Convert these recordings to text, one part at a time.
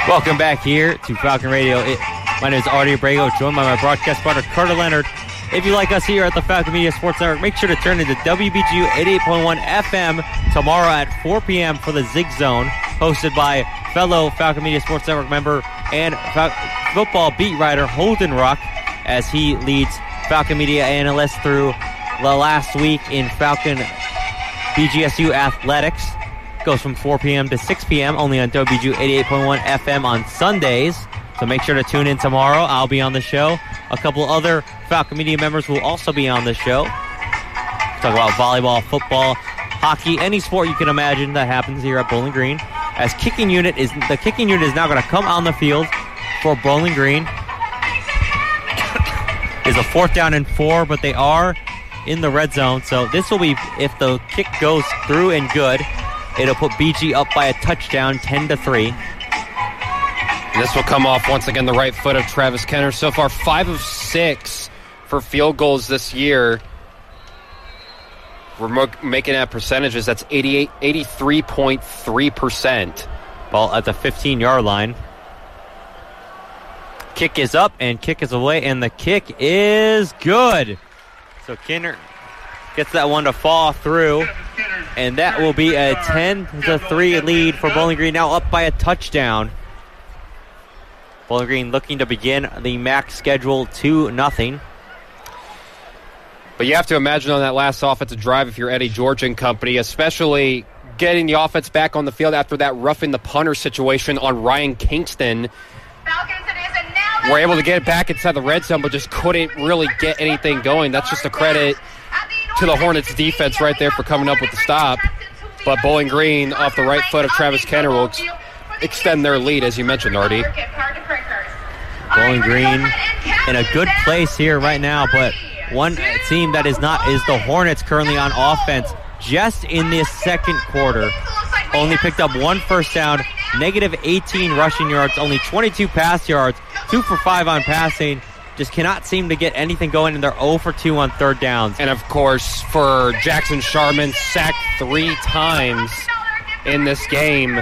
Welcome back here to Falcon Radio. My name is Artie Abrego, joined by my broadcast partner, Carter Leonard. If you like us here at the Falcon Media Sports Network, make sure to turn into WBGU 88.1 FM tomorrow at 4 p.m. for the Zig Zone, hosted by fellow Falcon Media Sports Network member and football beat writer Holden Ruck, as he leads Falcon Media analysts through the last week in Falcon BGSU athletics. Goes from 4 p.m. to 6 p.m. only on WBGU 88.1 FM on Sundays. So make sure to tune in tomorrow. I'll be on the show. A couple other Falcon Media members will also be on the show. Talk about volleyball, football, hockey, any sport you can imagine that happens here at Bowling Green. As the kicking unit is now going to come on the field for Bowling Green. It's a 4th down and 4, but they are in the red zone. So this will be, if the kick goes through and good, it'll put BG up by a touchdown, 10-3. This will come off once again the right foot of Travis Kenner. So far, 5 of 6 for field goals this year. We're making that percentages. That's 83.3%. Ball at the 15-yard line. Kick is up and kick is away, and the kick is good. So Kenner gets that one to fall through, and that will be a 10-3 lead for Bowling Green, now up by a touchdown. Bowling Green looking to begin the MAC schedule 2-0. But you have to imagine on that last offensive drive, if you're Eddie George and company, especially getting the offense back on the field after that roughing the punter situation on Ryan Kingston. We're able to get it back inside the red zone, but just couldn't really get anything going. That's just a credit to the Hornets defense right there for coming up with the stop. But Bowling Green, off the right foot of Travis Kenner, will extend their lead, as you mentioned, Artie. Bowling Green in a good place here right now, but one team that is not is the Hornets, currently on offense. Just in this second quarter, only picked up 1 first down, negative 18 rushing yards, only 22 pass yards, 2 for 5 on passing. Just cannot seem to get anything going, and they're 0 for 2 on third downs. And, of course, for Jackson Sharman, sacked 3 times in this game.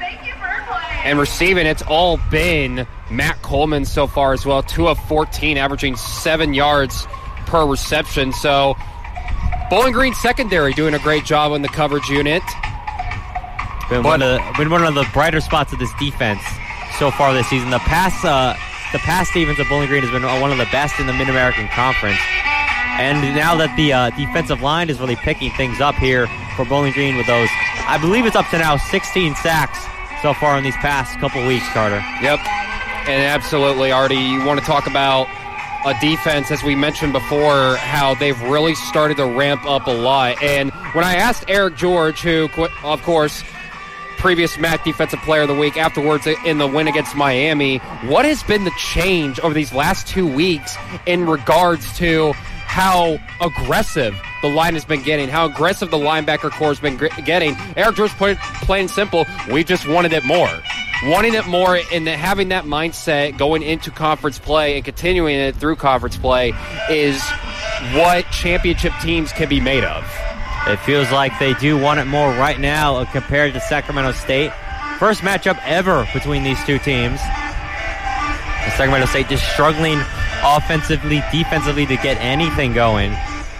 And receiving, it's all been Matt Coleman so far as well, 2 of 14, averaging 7 yards per reception. So Bowling Green secondary doing a great job on the coverage unit. Been one of the brighter spots of this defense so far this season. The pass defense of Bowling Green has been one of the best in the Mid-American Conference. And now that the defensive line is really picking things up here for Bowling Green with those, I believe it's up to now 16 sacks so far in these past couple weeks, Carter. Yep. And absolutely, Artie, you want to talk about a defense, as we mentioned before, how they've really started to ramp up a lot. And when I asked Eric George, who, of course, previous MAC Defensive Player of the Week afterwards in the win against Miami, what has been the change over these last 2 weeks in regards to how aggressive the line has been getting, how aggressive the linebacker core has been getting? Eric George put it plain and simple, we just wanted it more. Wanting it more and having that mindset going into conference play and continuing it through conference play is what championship teams can be made of. It feels like they do want it more right now compared to Sacramento State. First matchup ever between these two teams. And Sacramento State just struggling offensively, defensively to get anything going.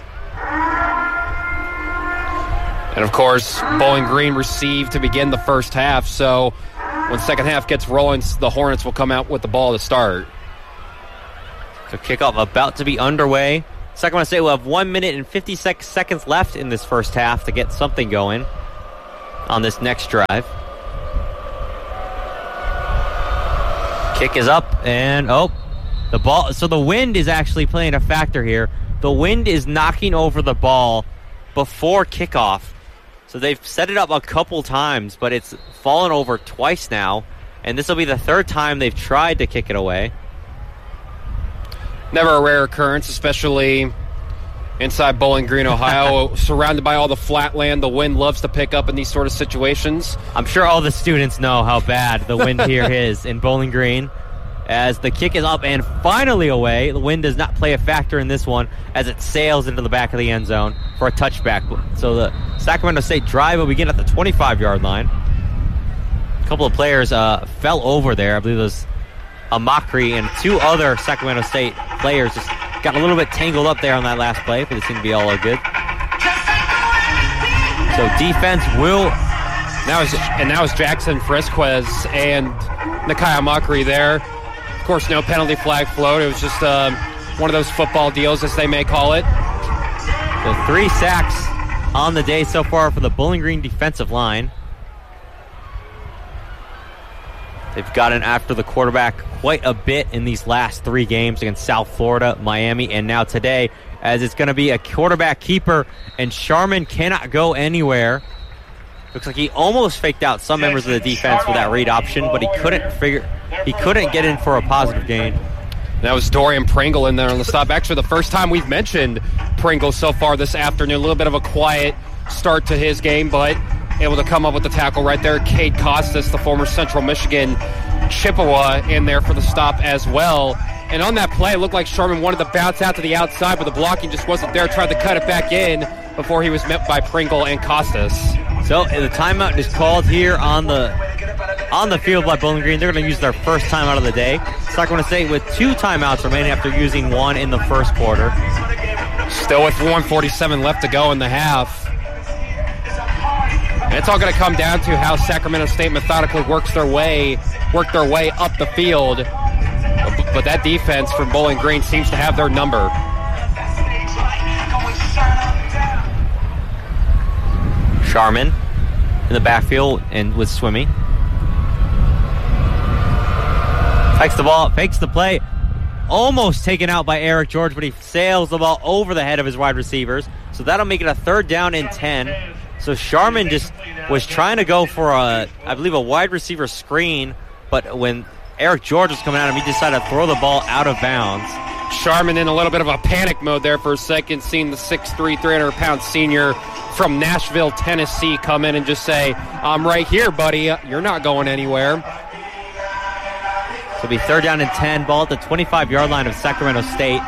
And, of course, Bowling Green received to begin the first half, so when second half gets rolling, the Hornets will come out with the ball to start. So kickoff about to be underway. Sacramento State will have 1 minute and 56 seconds left in this first half to get something going on this next drive. Kick is up, and the ball. So the wind is actually playing a factor here. The wind is knocking over the ball before kickoff. So they've set it up a couple times, but it's fallen over twice now, and this will be the third time they've tried to kick it away. Never a rare occurrence, especially inside Bowling Green, Ohio, surrounded by all the flat land. The wind loves to pick up in these sort of situations. I'm sure all the students know how bad the wind here is in Bowling Green. As the kick is up and finally away, the wind does not play a factor in this one as it sails into the back of the end zone for a touchback. So the Sacramento State drive will begin at the 25-yard line. couple of players fell over there. I believe it was Amakri and two other Sacramento State players just got a little bit tangled up there on that last play, but it seemed to be all good. So defense will... Now is Jackson Frisquez and Nakai Amakri there. Of course, no penalty flag float. It was just one of those football deals, as they may call it. So 3 sacks on the day so far for the Bowling Green defensive line. They've gotten after the quarterback quite a bit in these last 3 games against South Florida, Miami, and now today, as it's going to be a quarterback keeper, and Sharman cannot go anywhere. Looks like he almost faked out some members of the defense with that read option, but he couldn't get in for a positive gain. That was Dorian Pringle in there on the stop. Actually, the first time we've mentioned Pringle so far this afternoon. A little bit of a quiet start to his game, but able to come up with the tackle right there. Cade Costas, the former Central Michigan Chippewa, in there for the stop as well. And on that play, it looked like Sharman wanted to bounce out to the outside, but the blocking just wasn't there. Tried to cut it back in before he was met by Pringle and Costas. So the timeout is called here on the field by Bowling Green. They're going to use their first timeout of the day. Sacramento State with 2 timeouts remaining after using 1 in the first quarter. Still with 1:47 left to go in the half. And it's all going to come down to how Sacramento State methodically work their way up the field. But that defense from Bowling Green seems to have their number. Sharman in the backfield and with Swimmy. Takes the ball, fakes the play. Almost taken out by Eric George, but he sails the ball over the head of his wide receivers. So that'll make it a 3rd down and 10. So Sharman just was trying to go for I believe a wide receiver screen, but when Eric George was coming at him, he decided to throw the ball out of bounds. Sharman in a little bit of a panic mode there for a second, seeing the 6'3", 300-pound senior from Nashville, Tennessee come in and just say, I'm right here, buddy. You're not going anywhere. So it'll be 3rd down and 10. Ball at the 25-yard line of Sacramento State.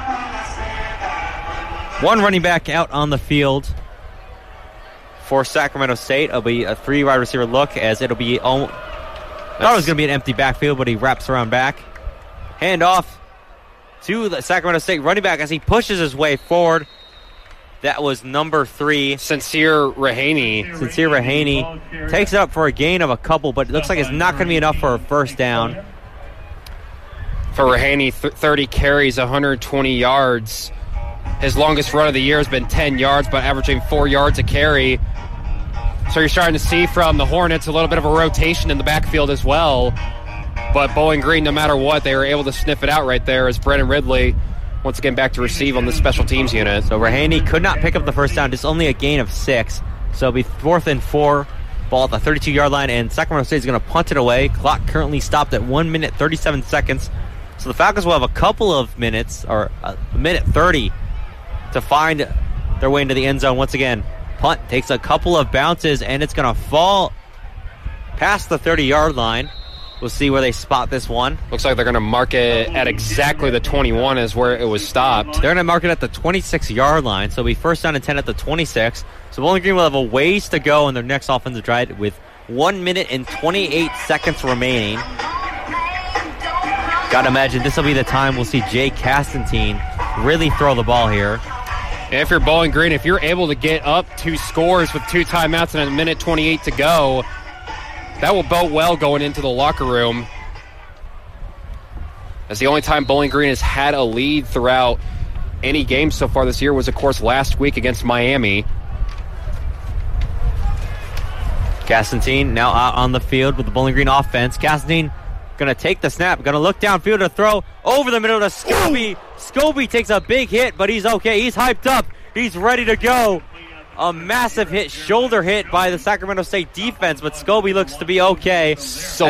1 running back out on the field for Sacramento State. It'll be a 3 wide receiver look, as it'll be... I thought it was going to be an empty backfield, but he wraps around back. Hand off to the Sacramento State running back as he pushes his way forward. That was number 3. Sincere Rahaney takes it up for a gain of a couple, but it looks like it's not going to be enough for a first down. For Rahaney, 30 carries, 120 yards. His longest run of the year has been 10 yards, but averaging 4 yards a carry. So you're starting to see from the Hornets a little bit of a rotation in the backfield as well. But Bowling Green, no matter what, they were able to sniff it out right there as Brennan Ridley once again back to receive on the special teams unit. So Rahaney could not pick up the first down. Just only a gain of 6. So it'll be 4th and 4. Ball at the 32-yard line, and Sacramento State is going to punt it away. Clock currently stopped at 1 minute, 37 seconds. So the Falcons will have a couple of minutes, or a minute 30, to find their way into the end zone once again. Punt takes a couple of bounces, and it's going to fall past the 30-yard line. We'll see where they spot this one. Looks like they're going to mark it at exactly the 21 is where it was stopped. They're going to mark it at the 26-yard line, so it'll be 1st down and 10 at the 26. So Bowling Green will have a ways to go in their next offensive drive with 1 minute and 28 seconds remaining. Got to imagine this will be the time we'll see Jay Castantine really throw the ball here. And if you're Bowling Green, if you're able to get up 2 scores with 2 timeouts and a minute 28 to go, that will bode well going into the locker room. As the only time Bowling Green has had a lead throughout any game so far this year was, of course, last week against Miami. Castantine now out on the field with the Bowling Green offense. Castantine going to take the snap, going to look downfield to throw over the middle to Scobie. Scobie takes a big hit, but he's okay. He's hyped up. He's ready to go. A massive hit, shoulder hit by the Sacramento State defense, but Scobie looks to be okay. So